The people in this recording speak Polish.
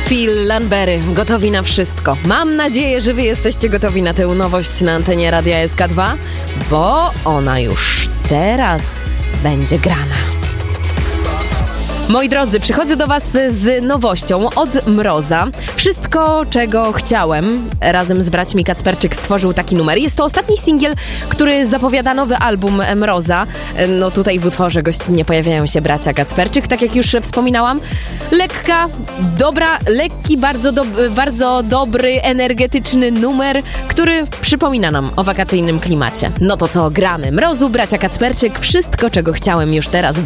Phil Lanbery, gotowi na wszystko. Mam nadzieję, że wy jesteście gotowi na tę nowość na antenie Radia SK2, bo ona już teraz będzie grana. Moi drodzy, przychodzę do was z nowością od Mroza. Wszystko, czego chciałem. Razem z braćmi Kacperczyk stworzył taki numer. Jest to ostatni singiel, który zapowiada nowy album Mroza. No tutaj w utworze gościnnie pojawiają się bracia Kacperczyk, tak jak już wspominałam. Lekka, dobra, lekki, bardzo dobry, energetyczny numer, który przypomina nam o wakacyjnym klimacie. No to co, gramy. Mrozu, bracia Kacperczyk, wszystko, czego chciałem już teraz w